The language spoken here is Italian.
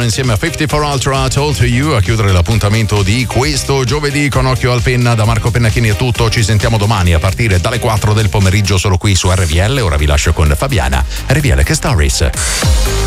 insieme a 54 Ultra, Told to You, a chiudere l'appuntamento di questo giovedì con Occhio al Penna. Da Marco Pennacchini è tutto, ci sentiamo domani a partire dalle 4 del pomeriggio solo qui su RVL. Ora vi lascio con Fabiana. RVL, che stories?